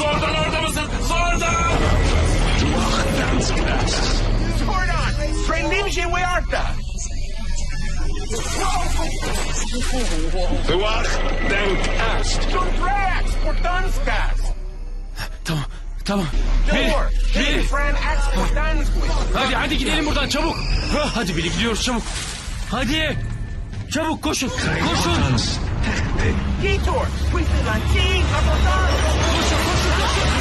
Zordon orada mısın? Zordon! Zordon! Prendimos em Huerta! Duach Dankast. Contrax Portanskas! Tamam. Door! Biri. Fran Ax Portanskas! Hadi gidelim buradan çabuk. Hadi Billy gidiyoruz çabuk. Hadi. Çabuk koşun. Koşun. Detour! Twisted a Portanskas!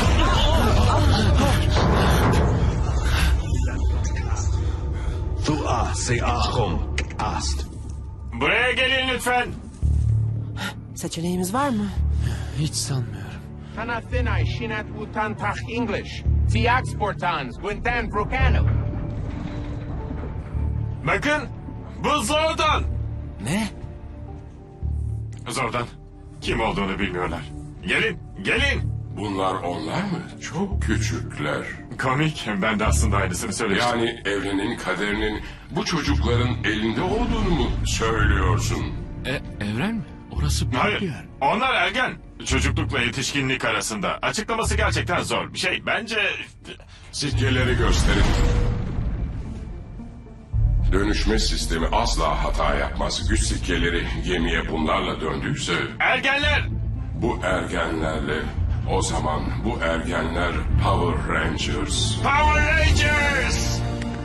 Dua seahum ast. Buraya gelin lütfen. Seçeneğimiz var mı? Hiç sanmıyorum. Hanathinai Shinat Wutan Tach English. Tiax Portans, Gwintan Procano. Bakın, bu Zordon. Ne? Zordon, kim olduğunu bilmiyorlar. Gelin. Bunlar onlar mı? Çok küçükler. Komik, ben de aslında aynısını söylemiştim. Yani evrenin kaderinin bu çocukların elinde olduğunu mu söylüyorsun? Evren mi? Orası büyük Hayır, bir yer. onlar ergen. Çocuklukla yetişkinlik arasında. Açıklaması gerçekten zor bir şey. Bence... Sikkeleri gösterin. Dönüşme sistemi asla hata yapmaz. Güç sikkeleri gemiye bunlarla döndüyse Ergenler! bu ergenlerle o zaman bu ergenler Power Rangers. Power Rangers!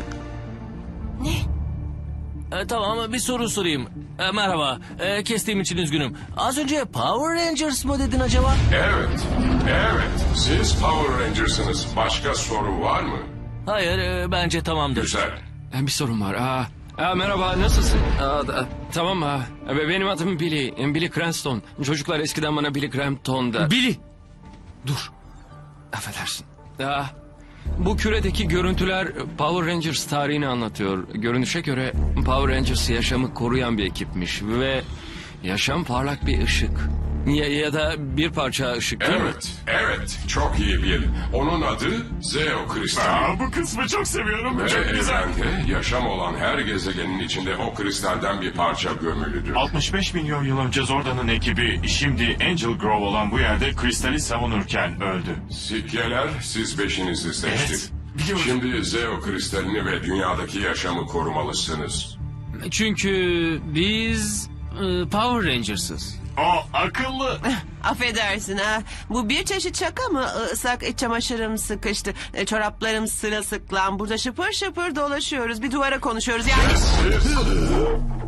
Tamam bir soru sorayım. Merhaba. Kestiğim için üzgünüm. Az önce Power Rangers mı dedin acaba? Evet. Siz Power Rangers'ınız. Başka soru var mı? Hayır bence tamamdır. Güzel. Bir sorun var. Merhaba, nasılsın? Tamam, benim adım Billy. Billy Cranston. Çocuklar eskiden bana Billy Crampton der. Billy. Dur. Affedersin. Bu küredeki görüntüler Power Rangers tarihini anlatıyor. Görünüşe göre Power Rangers yaşamı koruyan bir ekipmiş ve yaşam parlak bir ışık. Ya da bir parça ışık değil mi? Evet. Çok iyi bil. Onun adı Zeo Kristal. Bu kısmı çok seviyorum. Ve Çok güzel. evrende yaşam olan her gezegenin içinde o kristalden bir parça gömülüdür. 65 milyon yıl önce Zordon'un ekibi şimdi Angel Grove olan bu yerde kristali savunurken öldü. Sikkeler siz beşinizi seçtik. Evet, biliyorum. Şimdi Zeo kristalini ve dünyadaki yaşamı korumalısınız. Çünkü biz Power Rangers'ız. O akıllı. Affedersin ha. Bu bir çeşit şaka mı? Islak iç çamaşırım sıkıştı. Çoraplarım sırılsıklam. Burada şıpır şıpır dolaşıyoruz. Bir duvara konuşuyoruz yani.